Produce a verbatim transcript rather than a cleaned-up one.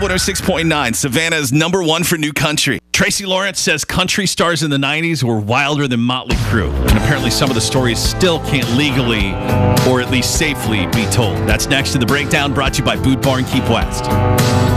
one oh six point nine, Savannah's number one for new country. Tracy Lawrence says country stars in the nineties were wilder than Motley Crue. And apparently some of the stories still can't legally or at least safely be told. That's next to The Breakdown, brought to you by Boot Barn Keep West.